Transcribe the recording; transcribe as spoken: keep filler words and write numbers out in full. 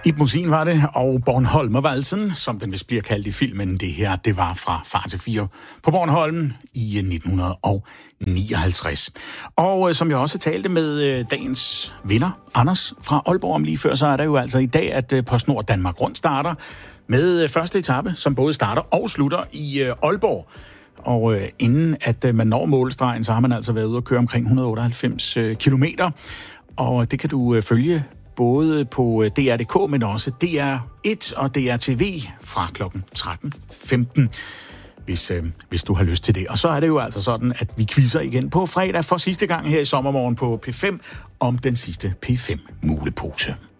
Ib Mossin var det, og Bornholmervalsen, som den vist bliver kaldt i filmen, det her, det var fra Far til fire på Bornholm i nitten nioghalvtreds. Og øh, som jeg også talte med øh, dagens vinder, Anders fra Aalborg om lige før, så er der jo altså i dag, at øh, PostNord Danmark Rundt starter med øh, første etape, som både starter og slutter i øh, Aalborg. Og øh, inden at øh, man når målstregen, så har man altså været ude og køre omkring et hundrede og otteoghalvfems øh, kilometer. Og det kan du øh, følge både på D R punktum d k, men også D R et og D R T V fra klokken tretten femten, hvis, øh, hvis du har lyst til det. Og så er det jo altså sådan, at vi quizzer igen på fredag for sidste gang her i sommermorgen på P fem om den sidste P fem mulepose.